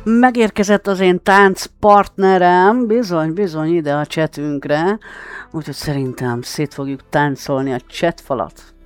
Megérkezett az én táncpartnerem, bizony ide a chatünkre, úgyhogy szerintem szét fogjuk táncolni a chatfalat.